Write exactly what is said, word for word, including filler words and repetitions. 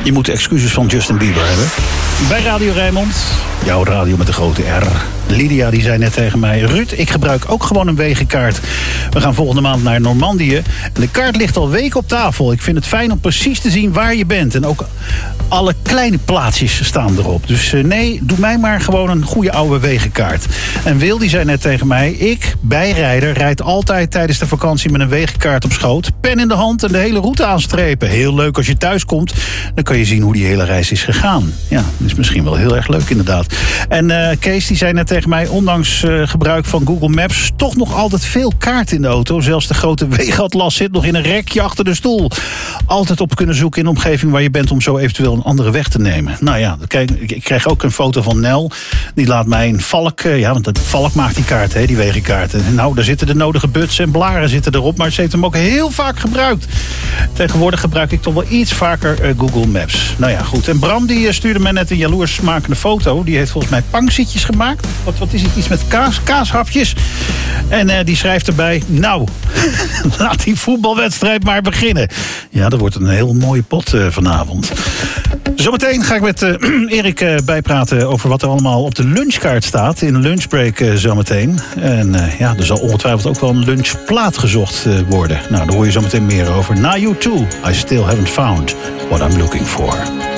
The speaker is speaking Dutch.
Je moet excuses van Justin Bieber hebben. Bij Radio Rijnmond, jouw radio met de grote R. Lydia die zei net tegen mij... Ruud, ik gebruik ook gewoon een wegenkaart. We gaan volgende maand naar Normandië. En de kaart ligt al weken op tafel. Ik vind het fijn om precies te zien waar je bent. En ook alle kleine plaatsjes staan erop. Dus uh, nee, doe mij maar gewoon een goede oude wegenkaart. En Wil die zei net tegen mij... Ik, bijrijder, rijd altijd tijdens de vakantie met een wegenkaart op schoot. Pen in de hand en de hele route aanstrepen. Heel leuk als je thuis komt. Dan kan je zien hoe die hele reis is gegaan. Ja, dat is misschien wel heel erg leuk inderdaad. En uh, Kees die zei net tegen mij... ondanks uh, gebruik van Google Maps... toch nog altijd veel kaart in de auto. Zelfs de grote wegenatlas zit nog in een rekje achter de stoel. Altijd op kunnen zoeken in de omgeving waar je bent... om zo eventueel een andere weg te nemen. Nou ja, kijk, ik kreeg ook een foto van Nel. Die laat mij een valk... Uh, ja, want dat valk maakt die kaart, hè, die wegenkaarten. Nou, daar zitten de nodige buts en blaren zitten erop... maar ze heeft hem ook heel vaak gebruikt. Tegenwoordig gebruik ik toch wel iets vaker uh, Google Maps. Nou ja, goed. En Bram die uh, stuurde mij net een jaloersmakende foto. Die heeft volgens mij pangzietjes gemaakt. Wat, wat is het? Iets met kaas, kaashapjes. En uh, die schrijft erbij... Nou, laat die voetbalwedstrijd maar beginnen. Ja, dat wordt een heel mooie pot uh, vanavond. Zometeen ga ik met uh, Erik uh, bijpraten over wat er allemaal op de lunchkaart staat. In de lunchbreak uh, zometeen. En uh, ja, er zal ongetwijfeld ook wel een lunchplaat gezocht uh, worden. Nou, daar hoor je zometeen meer over. Na U two, I still haven't found what I'm looking for.